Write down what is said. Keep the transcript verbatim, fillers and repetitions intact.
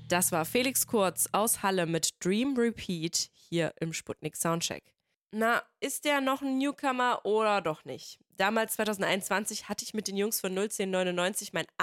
Das war Felix Kurz aus Halle mit Dream Repeat hier im Sputnik Soundcheck. Na, ist der noch ein Newcomer oder doch nicht? Damals zwanzig einundzwanzig hatte ich mit den Jungs von null zehn neunundneunzig mein